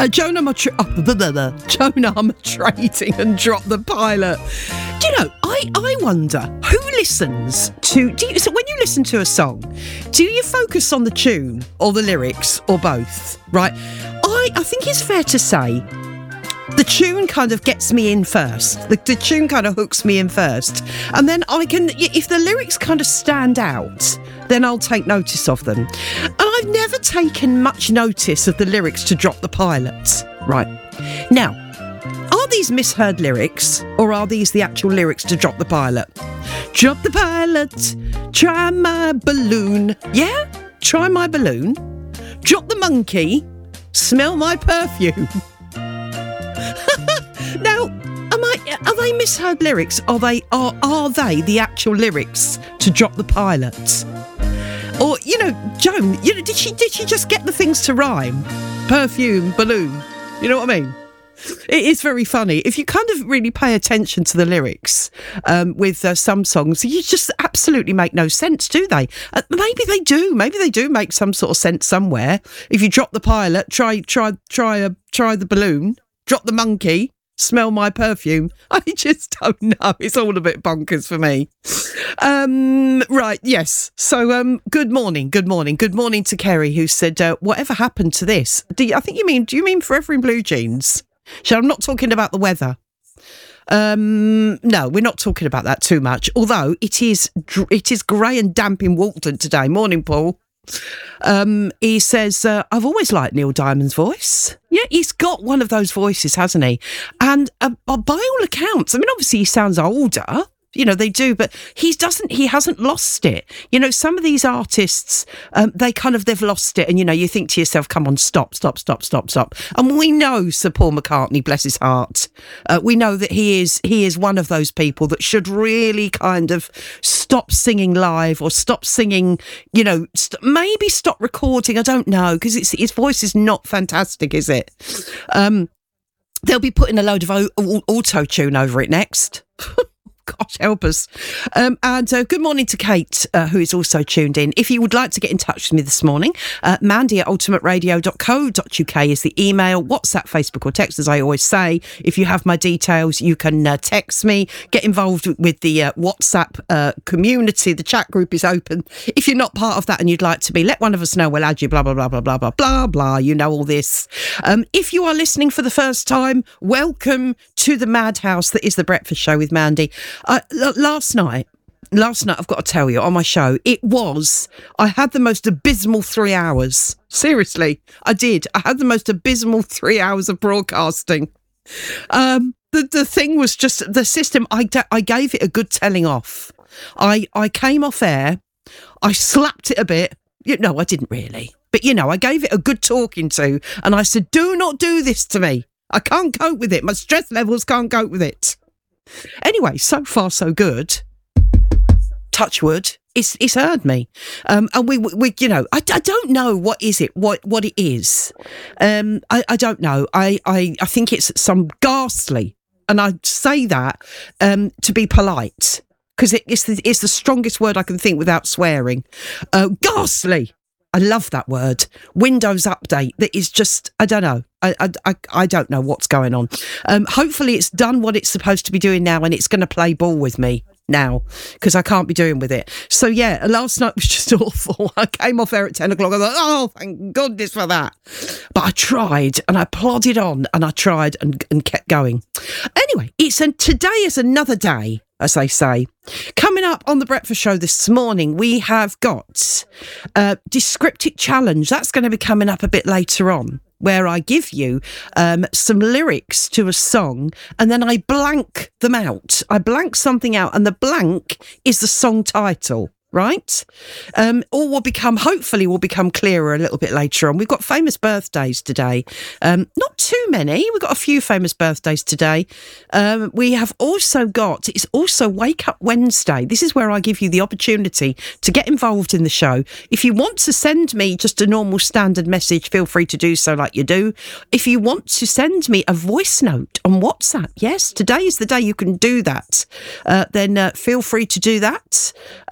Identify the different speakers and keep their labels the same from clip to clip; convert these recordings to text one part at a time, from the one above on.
Speaker 1: Jonah trading and drop the pilot. Do you know, I wonder who listens to... So when you listen to a song, do you focus on the tune or the lyrics or both? Right? I think it's fair to say the tune kind of gets me in first. The tune kind of hooks me in first. And then I can... If the lyrics kind of stand out, then I'll take notice of them. And I've never taken much notice of the lyrics to Drop the Pilot. Right. Now, are these misheard lyrics, or are these the actual lyrics to Drop the Pilot? Drop the pilot, try my balloon. Yeah? Try my balloon. Drop the monkey, smell my perfume. Now, are they misheard lyrics? Are they the actual lyrics to Drop the Pilot? Or, Joan, did she just get the things to rhyme? Perfume, balloon. You know what I mean? It is very funny. If you kind of really pay attention to the lyrics with some songs, you just absolutely make no sense, do they? Maybe they do. Maybe they do make some sort of sense somewhere. If you drop the pilot, try the balloon, drop the monkey, smell my perfume. I just don't know. It's all a bit bonkers for me. Right, yes. So, good morning to Kerry, who said, whatever happened to this? Do you mean Forever in Blue Jeans? So I'm not talking about the weather. No, we're not talking about that too much. Although it is grey and damp in Walton today. Morning, Paul. He says, I've always liked Neil Diamond's voice. Yeah, he's got one of those voices, hasn't he? And by all accounts, I mean, obviously he sounds older. They do, but he hasn't lost it. Some of these artists, they've lost it. And, you think to yourself, come on, stop. And we know Sir Paul McCartney, bless his heart. We know that he is one of those people that should really kind of stop singing live or stop singing, maybe stop recording. I don't know, because his voice is not fantastic, is it? They'll be putting a load of auto-tune over it next. Gosh, help us. And good morning to Kate, who is also tuned in. If you would like to get in touch with me this morning, mandy@ultimateradio.co.uk is the email, WhatsApp, Facebook or text, as I always say. If you have my details, you can text me, get involved with the WhatsApp community. The chat group is open. If you're not part of that and you'd like to be, let one of us know. We'll add you, blah, blah, blah, blah, blah, blah, blah, blah. You know all this. If you are listening for the first time, welcome to the madhouse that is The Breakfast Show with Mandy. Last night, I've got to tell you, on my show, I had the most abysmal 3 hours. Seriously, I did. I had the most abysmal 3 hours of broadcasting. The thing was just the system. I gave it a good telling off. I came off air. I slapped it a bit. No, I didn't really. But, I gave it a good talking to. And I said, do not do this to me. I can't cope with it. My stress levels can't cope with it. Anyway, so far so good. Touch wood. It's heard me. And we I don't know what it is. I don't know. I think it's some ghastly, and I say that to be polite, because it's the strongest word I can think without swearing. Ghastly. I love that word. Windows update. That is just, I don't know. I don't know what's going on. Hopefully it's done what it's supposed to be doing now, and it's going to play ball with me now, because I can't be doing with it. So yeah, last night was just awful. I came off there at 10 o'clock. I thought, oh, thank goodness for that. But I tried, and I plodded on, and I tried and kept going. Anyway, today is another day, as they say. Coming up on The Breakfast Show this morning, we have got Descriptic Challenge. That's going to be coming up a bit later on, where I give you some lyrics to a song, and then I blank them out. I blank something out, and the blank is the song title. Right? Hopefully will become clearer a little bit later on. We've got famous birthdays today. Not too many. We've got a few famous birthdays today. We have also got, it's also Wake Up Wednesday. This is where I give you the opportunity to get involved in the show. If you want to send me just a normal standard message, feel free to do so like you do. If you want to send me a voice note on WhatsApp, yes, today is the day you can do that. Then feel free to do that. If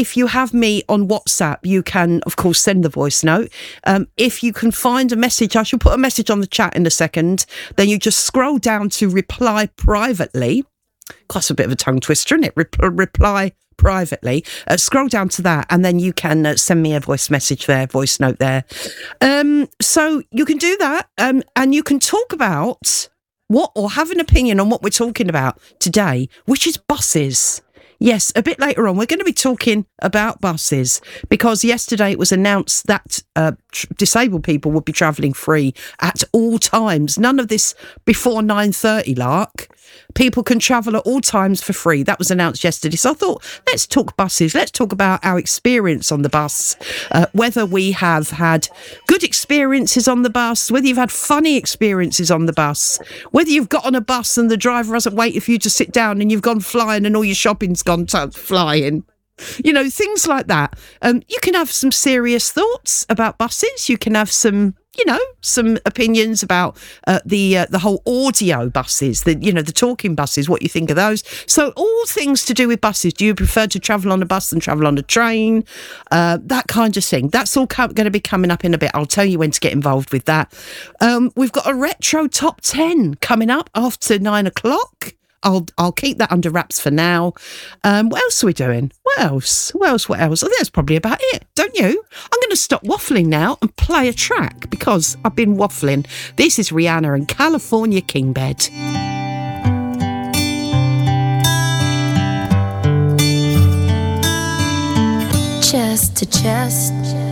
Speaker 1: if you have me on WhatsApp, you can, of course, send the voice note. If you can find a message, I shall put a message on the chat in a second. Then you just scroll down to reply privately. That's a bit of a tongue twister, isn't it? Reply privately. Scroll down to that, and then you can send me a voice note there. So you can do that, and you can talk about or have an opinion on what we're talking about today, which is buses. Yes, a bit later on, we're going to be talking about buses because yesterday it was announced that disabled people would be travelling free at all times. None of this before 9:30, lark. People can travel at all times for free. That was announced yesterday. So I thought, let's talk buses. Let's talk about our experience on the bus, whether we have had good experiences on the bus, whether you've had funny experiences on the bus, whether you've got on a bus and the driver hasn't waited for you to sit down and you've gone flying and all your shopping's gone flying. You know, things like that. You can have some serious thoughts about buses. You can have some opinions about the whole audio buses, the talking buses, what you think of those. So all things to do with buses. Do you prefer to travel on a bus than travel on a train? That kind of thing. That's all going to be coming up in a bit. I'll tell you when to get involved with that. We've got a retro top 10 coming up after 9 o'clock. I'll keep that under wraps for now. What else are we doing? What else? I think that's probably about it, don't you? I'm going to stop waffling now and play a track because I've been waffling. This is Rihanna and California King Bed.
Speaker 2: Chest to chest,